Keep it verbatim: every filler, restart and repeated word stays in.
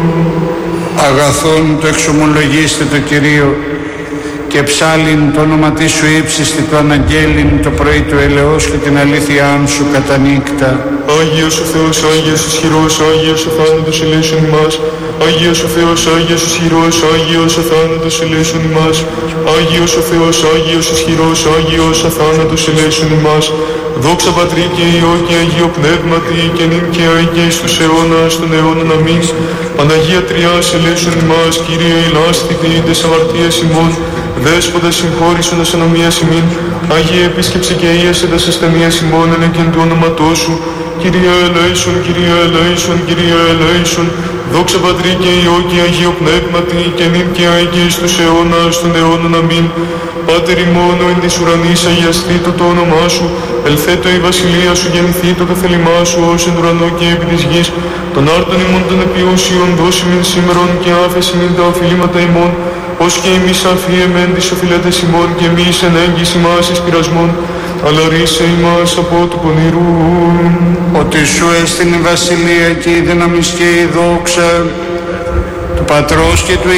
Αγαθόν το εξομολογήστε το Κυρίο, και ψάλιν το όνομα της σου ύψιστη, το αναγγέλιν το πρωί του ελεός και την αλήθειά σου κατά νύκτα. Άγιος ο Θεός, Άγιος ισχυρός, Άγιος ο θάνατος ελέησον ημάς. Άγιος ο Θεός, Άγιος ισχυρός, Άγιος ο θάνατος ελέησον ημάς. Άγιος ο Θεός, Άγιος ισχυρός, Άγιος ο θάνατος ελέησον ημάς. Δόξα Πατρί και Υιό και Αγίο Πνεύματι, και νυν και αεί και εις τους αιώνας των αιώνων. Αμήν. Παναγία Τριάς ελέησον ημάς. Κύριε ηλάσθητη τες αμαρτίες ημών. Δέσποτα συγχώρησον τας ανομίας ημίν. Άγιε επίσκεψε και ίασε τας ασθενείας ημών, ενεκεν του όνοματός σου. Κύριε ελέησον, Κύριε ελέησον, Κύριε ελέησον. Δόξα Πατρί και Υιό και Αγίο Πνεύματι, και νυν και αεί και εις τους αιώνας των αιώνων. Αμήν. Πάτερ ημών εν της ουρανής, αγιαστήτω το όνομά σου. Ελθέτω η βασιλεία σου, γεννηθήτω το θέλημά σου, ως εν ουρανό και επί της γης. Των άρτων ημών των επιούσιων δώσιμην σήμερον, και άφεσιμην τα οφειλήματα ημών, ως και εμείς αφιεμέν τις οφειλέτες ημών, και εμείς εν έγκυς ημάς εις πειρασμών, αλλά ρίσε ημάς από του πονηρού. Ότι σου έστειν η βασιλεία και η δύναμις και η δόξα του Πατρός και του